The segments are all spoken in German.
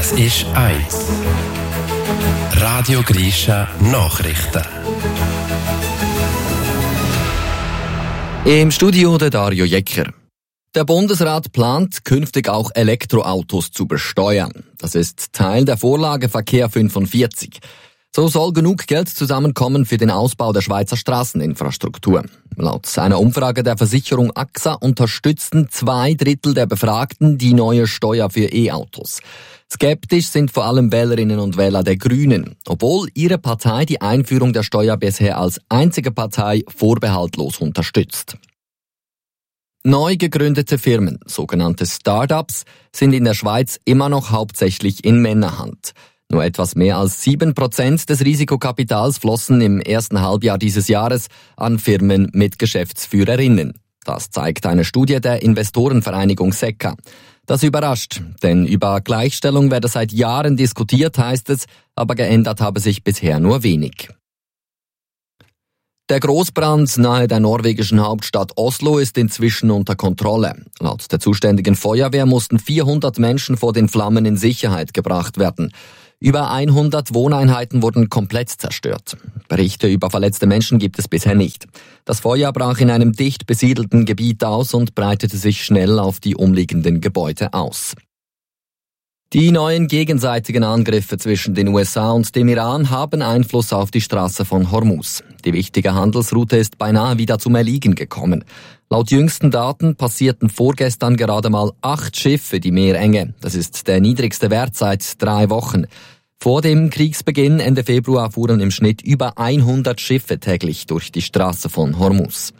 Das ist 1. Radio Grisha Nachrichten. Im Studio der Dario Jecker. Der Bundesrat plant, künftig auch Elektroautos zu besteuern. Das ist Teil der Vorlage Verkehr 45. So soll genug Geld zusammenkommen für den Ausbau der Schweizer Straßeninfrastruktur. Laut einer Umfrage der Versicherung AXA unterstützen 2/3 der Befragten die neue Steuer für E-Autos. Skeptisch sind vor allem Wählerinnen und Wähler der Grünen, obwohl ihre Partei die Einführung der Steuer bisher als einzige Partei vorbehaltlos unterstützt. Neu gegründete Firmen, sogenannte Start-ups, sind in der Schweiz immer noch hauptsächlich in Männerhand. Nur etwas mehr als 7% des Risikokapitals flossen im ersten Halbjahr dieses Jahres an Firmen mit Geschäftsführerinnen. Das zeigt eine Studie der Investorenvereinigung SECA. Das überrascht, denn über Gleichstellung werde seit Jahren diskutiert, heißt es, aber geändert habe sich bisher nur wenig. Der Großbrand nahe der norwegischen Hauptstadt Oslo ist inzwischen unter Kontrolle. Laut der zuständigen Feuerwehr mussten 400 Menschen vor den Flammen in Sicherheit gebracht werden. Über 100 Wohneinheiten wurden komplett zerstört. Berichte über verletzte Menschen gibt es bisher nicht. Das Feuer brach in einem dicht besiedelten Gebiet aus und breitete sich schnell auf die umliegenden Gebäude aus. Die neuen gegenseitigen Angriffe zwischen den USA und dem Iran haben Einfluss auf die Straße von Hormuz. Die wichtige Handelsroute ist beinahe wieder zum Erliegen gekommen. Laut jüngsten Daten passierten vorgestern gerade mal 8 Schiffe die Meerenge. Das ist der niedrigste Wert seit 3 Wochen. Vor dem Kriegsbeginn Ende Februar fuhren im Schnitt über 100 Schiffe täglich durch die Straße von Hormuz.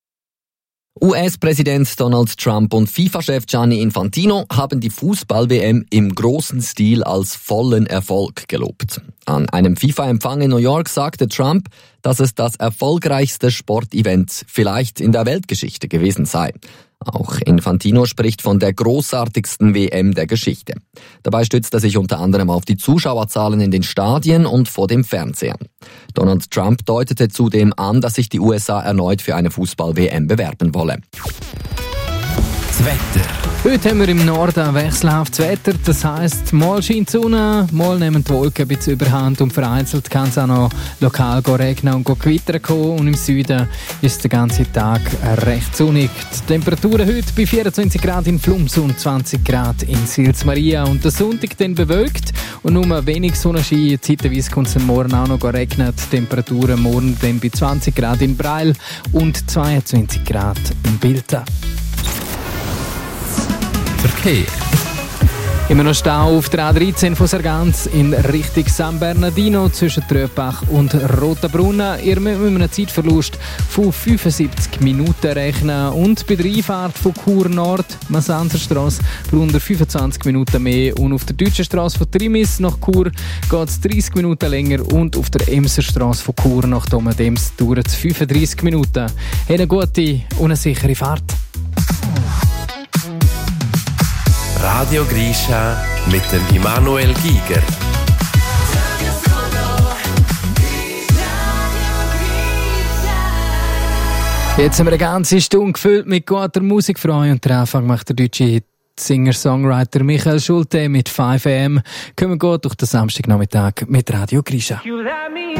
US-Präsident Donald Trump und FIFA-Chef Gianni Infantino haben die Fußball-WM im großen Stil als vollen Erfolg gelobt. An einem FIFA-Empfang in New York sagte Trump, dass es das erfolgreichste Sportevent vielleicht in der Weltgeschichte gewesen sei. Auch Infantino spricht von der großartigsten WM der Geschichte. Dabei stützt er sich unter anderem auf die Zuschauerzahlen in den Stadien und vor dem Fernseher. Donald Trump deutete zudem an, dass sich die USA erneut für eine Fußball-WM bewerben wolle. Das Wetter. Heute haben wir im Norden wechselhaftes Wetter, das heisst, mal scheint die Sonne, mal nehmen die Wolken ein bisschen überhand und vereinzelt kann es auch noch lokal regnen und gewittern kommen. Und im Süden ist es den ganzen Tag recht sonnig. Die Temperaturen heute bei 24 Grad in Flums und 20 Grad in Sils Maria. Und der Sonntag dann bewölkt und nur wenig Sonnenschein. Zeitweise kommt es morgen auch noch regnen. Die Temperaturen morgen dann bei 20 Grad in Breil und 22 Grad in Bilten. Verkehr. Immer noch Stau auf der A13 von Sargans in Richtung San Bernardino zwischen Tröpach und Rotenbrunnen. Ihr müsst mit einem Zeitverlust von 75 Minuten rechnen. Und bei der Einfahrt von Chur Nord, Massanserstrasse, braucht ihr 25 Minuten mehr. Und auf der deutschen Strasse von Trimis nach Chur geht es 30 Minuten länger. Und auf der Emserstrasse von Chur nach Domadems dauert es 35 Minuten. Eine gute und eine sichere Fahrt. Radio Grisha mit dem Immanuel Giger. Jetzt haben wir eine ganze Stunde gefüllt mit guter Musik für euch und der Anfang macht der deutsche Singer-Songwriter Michael Schulte mit 5 AM. Kommen wir gut durch den Samstagnachmittag mit Radio Grisha.